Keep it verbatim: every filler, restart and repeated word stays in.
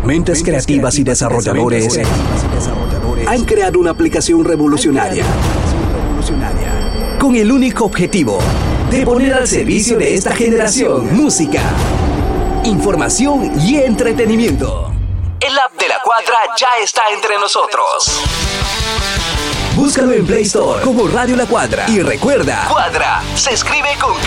Mentes creativas y desarrolladores han creado una aplicación revolucionaria con el único objetivo de poner al servicio de esta generación música, información y entretenimiento. El app de La Cuadra ya está entre nosotros. Búscalo en Play Store como Radio La Cuadra y recuerda, Cuadra se escribe con